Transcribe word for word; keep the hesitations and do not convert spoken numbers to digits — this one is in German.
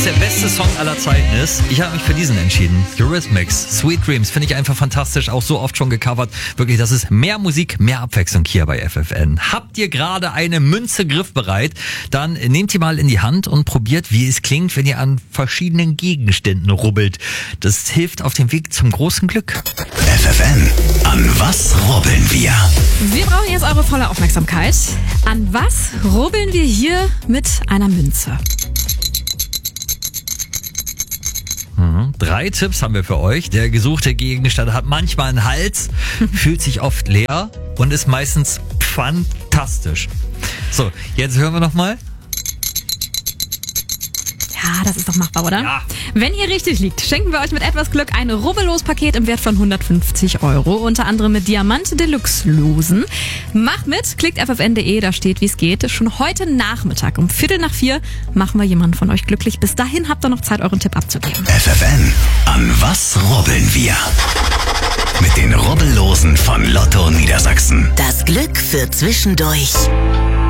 Der beste Song aller Zeiten ist, ich habe mich für diesen entschieden. Eurythmics, Sweet Dreams, finde ich einfach fantastisch, auch so oft schon gecovert. Wirklich, das ist mehr Musik, mehr Abwechslung hier bei F F N. Habt ihr gerade eine Münze griffbereit? Dann nehmt die mal in die Hand und probiert, wie es klingt, wenn ihr an verschiedenen Gegenständen rubbelt. Das hilft auf dem Weg zum großen Glück. F F N, an was rubbeln wir? Wir brauchen jetzt eure volle Aufmerksamkeit. An was rubbeln wir hier mit einer Münze? Mhm. Drei Tipps haben wir für euch. Der gesuchte Gegenstand hat manchmal einen Hals, fühlt sich oft leer und ist meistens fantastisch. So, jetzt hören wir nochmal. Ja, das ist doch machbar, oder? Ja. Wenn ihr richtig liegt, schenken wir euch mit etwas Glück ein Rubbellos-Paket im Wert von hundertfünfzig Euro. Unter anderem mit Diamant Deluxe Losen. Macht mit, klickt f f n punkt d e, da steht, wie es geht. Schon heute Nachmittag um Viertel nach vier machen wir jemanden von euch glücklich. Bis dahin habt ihr noch Zeit, euren Tipp abzugeben. F F N, an was rubbeln wir? Mit den Rubbellosen von Lotto Niedersachsen. Das Glück für zwischendurch.